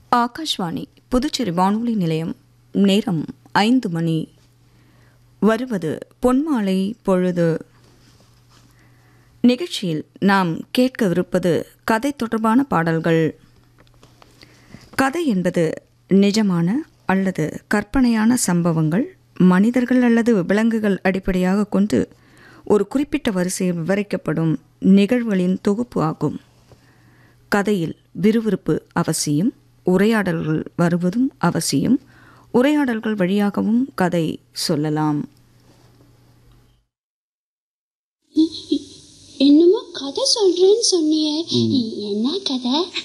ஆகாஷ்வாணி புதுச்சேரி வானொலி நிலையம். நேரம் 5 மணி. வருவது பொன்மாலை பொழுது. நிகழ்ச்சியில் நாம் கேட்கவிருப்பது கதை தொடர்பான பாடல்கள். கதை என்பது நிஜமான அல்லது கற்பனையான சம்பவங்கள், மனிதர்கள் அல்லது விலங்குகள் அடிப்படையாக கொண்டு ஒரு குறிப்பிட்ட வரிசையில் விவரிக்கப்படும் நிகழ்வுகளின் தொகுப்பு ஆகும். கதையில் விறுவிறுப்பு அவசியம், உரையாடல்கள் வருவதும் அவசியம். உரையாடல்கள் வழியாகவும் கதை சொல்லலாம். என்னமோ கதை சொல்றேன்னு சொன்னியே, என்ன கதை?